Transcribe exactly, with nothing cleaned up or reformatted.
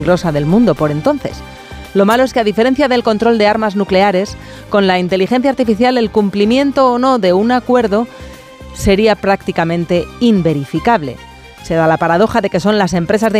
peligrosa del mundo por entonces. Lo malo es que, a diferencia del control de armas nucleares, con la inteligencia artificial el cumplimiento o no de un acuerdo sería prácticamente inverificable. Se da la paradoja de que son las empresas de